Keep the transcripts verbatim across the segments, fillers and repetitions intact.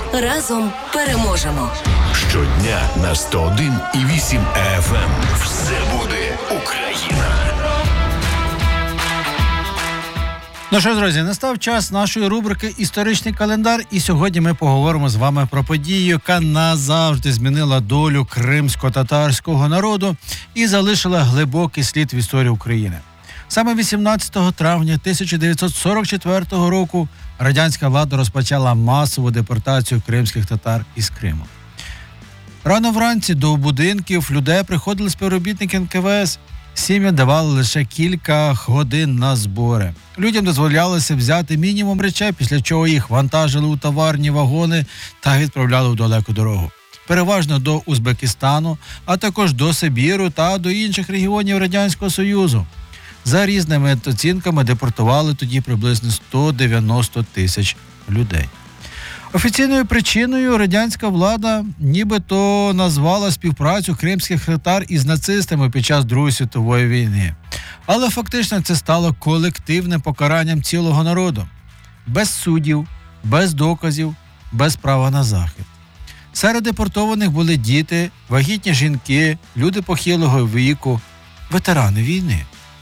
Разом переможемо. Щодня на сто один і вісім еф ем. Все буде Україна. Ну що ж, друзі, настав час нашої рубрики «Історичний календар», і сьогодні ми поговоримо з вами про подію, яка назавжди змінила долю кримсько-татарського народу і залишила глибокий слід в історії України. Саме вісімнадцятого травня тисяча дев'ятсот сорок четвертого року радянська влада розпочала масову депортацію кримських татар із Криму. Рано вранці до будинків людей приходили співробітники ен ка ве ес. Сім'ям давали лише кілька годин на збори. Людям дозволялося взяти мінімум речей, після чого їх вантажили у товарні вагони та відправляли в далеку дорогу. Переважно до Узбекистану, а також до Сибіру та до інших регіонів Радянського Союзу. За різними оцінками депортували тоді приблизно сто дев'яносто тисяч людей. Офіційною причиною радянська влада нібито назвала співпрацю кримських татар із нацистами під час Другої світової війни. Але фактично це стало колективним покаранням цілого народу. Без суддів, без доказів, без права на захист. Серед депортованих були діти, вагітні жінки, люди похилого віку, ветерани війни.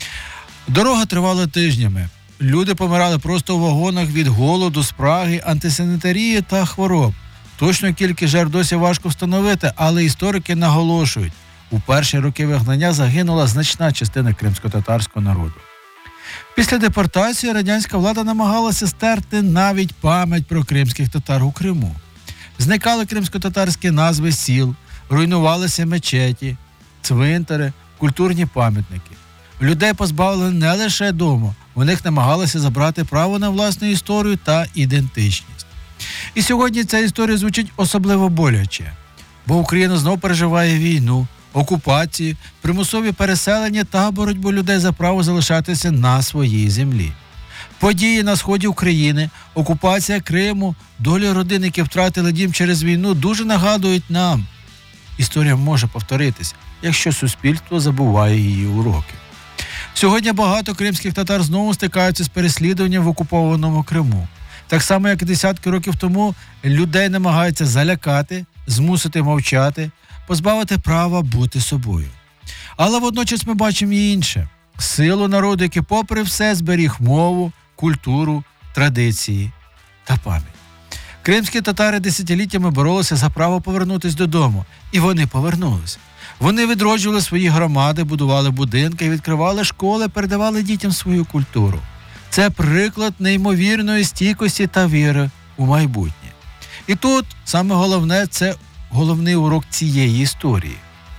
Дорога тривала тижнями. Люди помирали просто у вагонах від голоду, спраги, антисанітарії та хвороб. Точну кількість жертв досі важко встановити, але історики наголошують, у перші роки вигнання загинула значна частина кримсько-татарського народу. Після депортації радянська влада намагалася стерти навіть пам'ять про кримських татар у Криму. Зникали кримсько-татарські назви сіл, руйнувалися мечеті, цвинтари, культурні пам'ятники. Людей позбавили не лише дому, у них намагалися забрати право на власну історію та ідентичність. І сьогодні ця історія звучить особливо боляче, бо Україна знову переживає війну, окупації, примусові переселення та боротьбу людей за право залишатися на своїй землі. Події на сході України, окупація Криму, долі родин, які втратили дім через війну, дуже нагадують нам. Історія може повторитись, якщо суспільство забуває її уроки. Сьогодні багато кримських татар знову стикаються з переслідуванням в окупованому Криму. Так само, як і десятки років тому, людей намагаються залякати, змусити мовчати, позбавити права бути собою. Але водночас ми бачимо і інше – силу народу, який попри все зберіг мову, культуру, традиції та пам'ять. Кримські татари десятиліттями боролися за право повернутися додому. І вони повернулися. Вони відроджували свої громади, будували будинки, відкривали школи, передавали дітям свою культуру. Це приклад неймовірної стійкості та віри у майбутнє. І тут саме головне – це головний урок цієї історії.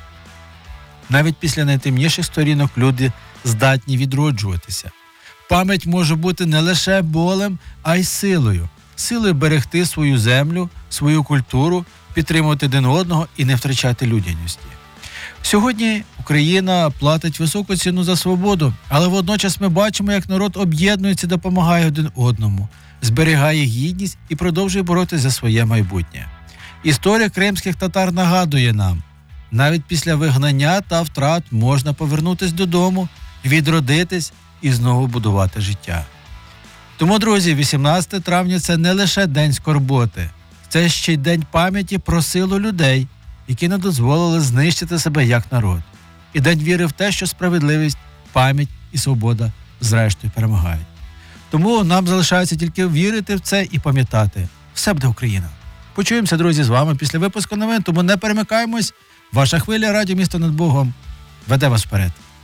Навіть після найтемніших сторінок люди здатні відроджуватися. Пам'ять може бути не лише болем, а й силою. Силою берегти свою землю, свою культуру, підтримувати один одного і не втрачати людяності. Сьогодні Україна платить високу ціну за свободу, але водночас ми бачимо, як народ об'єднується, допомагає один одному, зберігає гідність і продовжує боротися за своє майбутнє. Історія кримських татар нагадує нам, навіть після вигнання та втрат можна повернутися додому, відродитись і знову будувати життя. Тому, друзі, вісімнадцятого травня – це не лише день скорботи, це ще й день пам'яті про силу людей, які не дозволили знищити себе як народ. І день віри в те, що справедливість, пам'ять і свобода зрештою перемагають. Тому нам залишається тільки вірити в це і пам'ятати. Все буде Україна. Почуємося, друзі, з вами після випуску новин, тому не перемикаємось. Ваша хвиля радіо «Місто над Богом» веде вас вперед.